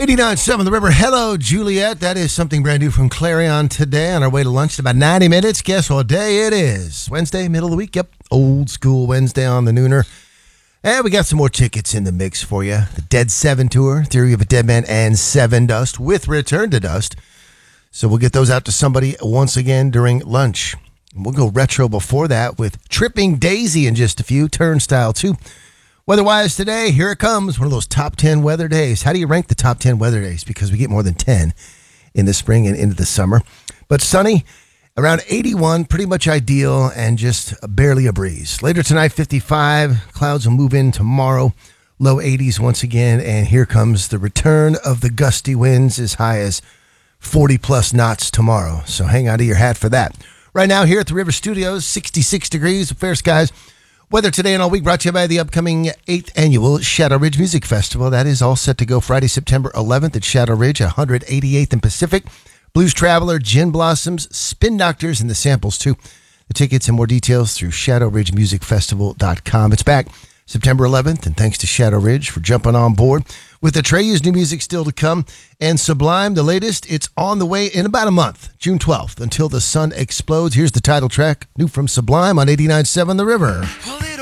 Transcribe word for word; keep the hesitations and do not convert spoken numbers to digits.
eighty-nine point seven The River. Hello, Juliet. That is something brand new from Clarion today on our way to lunch in about ninety minutes. Guess what day it is? Wednesday, middle of the week. Yep, old school Wednesday on the Nooner. And we got some more tickets in the mix for you. The Dead Seven Tour, Theory of a Dead Man, and Seven Dust with Return to Dust. So we'll get those out to somebody once again during lunch. We'll go retro before that with Tripping Daisy in just a few. Turnstile too. Weather-wise today, here it comes. One of those top ten weather days. How do you rank the top ten weather days? Because we get more than ten in the spring and into the summer. But sunny, around eighty-one, pretty much ideal, and just barely a breeze. Later tonight, fifty-five. Clouds will move in tomorrow. Low eighties once again. And here comes the return of the gusty winds as high as forty-plus knots tomorrow. So hang on to your hat for that. Right now here at the River Studios, sixty-six degrees, fair skies. Weather today and all week brought to you by the upcoming eighth Annual Shadow Ridge Music Festival. That is all set to go Friday, September eleventh at Shadow Ridge, one hundred eighty-eighth and Pacific. Blues Traveler, Gin Blossoms, Spin Doctors, and the samples too. The tickets and more details through shadow ridge music festival dot com. It's back September eleventh, and thanks to Shadow Ridge for jumping on board. With Atreyu's new music still to come, and Sublime, the latest, it's on the way in about a month, June twelfth, Until the Sun Explodes. Here's the title track, new from Sublime on eighty-nine point seven The River.